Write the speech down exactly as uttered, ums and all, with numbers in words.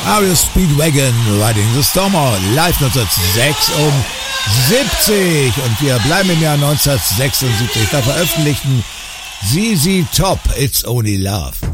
R E O Speedwagon, Riding the Stormer, live neunzehnhundertsechsundsiebzig. Und wir bleiben im Jahr neunzehnhundertsechsundsiebzig. Da veröffentlichten Z Z Top, It's Only Love.